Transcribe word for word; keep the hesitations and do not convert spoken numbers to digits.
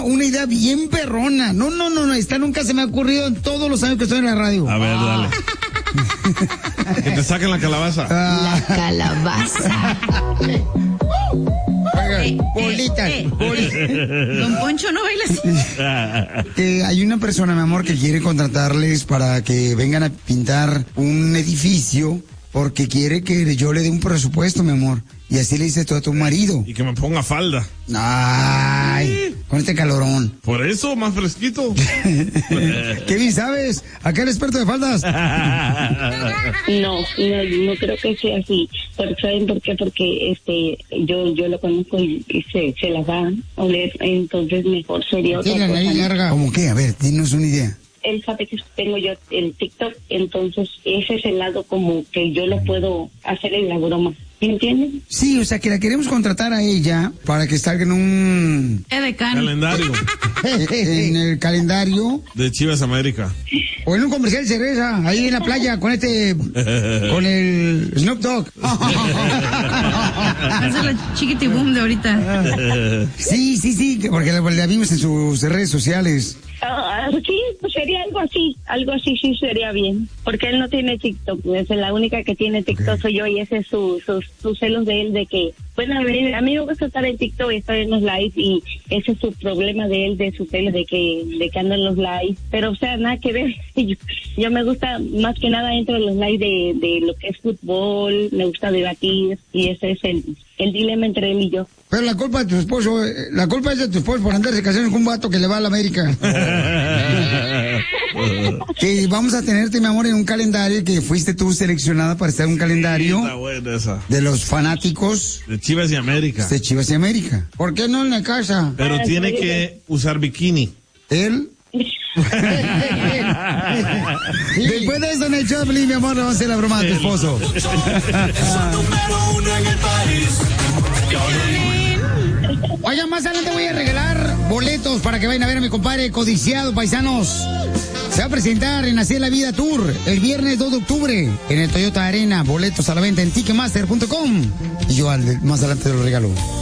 una idea bien perrona. No, no, no, no, esta nunca se me ha ocurrido en todos los años que estoy en la radio. A ver, dale. Que te saquen la calabaza. La calabaza. Eh, bolitas, eh, bolitas. Don Poncho, no bailes. Que hay una persona, mi amor, que quiere contratarles para que vengan a pintar un edificio porque quiere que yo le dé un presupuesto, mi amor. Y así le dices tú a tu marido. Y que me ponga falda. Ay, con este calorón. Por eso, más fresquito. ¿Qué bien sabes? Acá el experto de faldas. No, no, no creo que sea así. Pero ¿saben por qué? Porque este, yo, yo lo conozco y, y se, se las va a oler. Entonces mejor sería otra Tiene la nariz cosa. larga. ¿Cómo qué? A ver, dinos una idea. Él sabe que tengo yo el TikTok, entonces ese es el lado como que yo lo puedo hacer en la broma. ¿Me entienden? Sí, o sea, que la queremos contratar a ella para que salga en un... Edecán. Calendario en el calendario. de Chivas América. O en un comercial de cerveza, ahí en la playa, con este... con el Snoop Dogg. Esa es la chiquitibum de ahorita. Sí, sí, sí, que porque la, la vimos en sus redes sociales. Ah, sí, pues sería algo así, algo así sí sería bien, porque él no tiene TikTok, es la única que tiene TikTok soy yo y ese es su, sus sus celos de él de que, bueno, a mí, a mí me gusta estar en TikTok y estar en los lives y ese es su problema de él, de sus celos de que, de que anda en los lives, pero o sea, nada que ver, yo, yo me gusta más que nada entro en los lives de, de lo que es fútbol, me gusta debatir y ese es el, el dilema entre él y yo. Pero la culpa de tu esposo, eh, la culpa es de tu esposo por andarse casando con un vato que le va a la América. Que vamos a tenerte, mi amor, en un calendario que fuiste tú seleccionada para estar en un calendario Está buena esa. de los fanáticos De Chivas y América. de Chivas y América. ¿Por qué no en la casa? Pero tiene que usar bikini. Él. Después de eso, en el show, mi amor, le vamos a hacer la broma a tu esposo. Oigan, más adelante voy a regalar boletos para que vayan a ver a mi compadre codiciado, paisanos. Se va a presentar en Así es la Vida Tour el viernes dos de octubre en el Toyota Arena. Boletos a la venta en ticketmaster punto com. Y yo al- más adelante te lo regalo.